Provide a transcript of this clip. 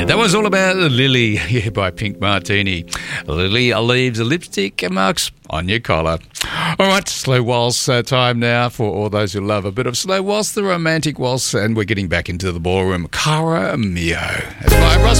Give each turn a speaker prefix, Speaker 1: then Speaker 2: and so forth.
Speaker 1: Yeah, that was all about Lily by Pink Martini. Lily leaves a lipstick marks on your collar. All right, slow waltz time now for all those who love a bit of slow waltz, the romantic waltz, and we're getting back into the ballroom. Cara Mio. It's by Ross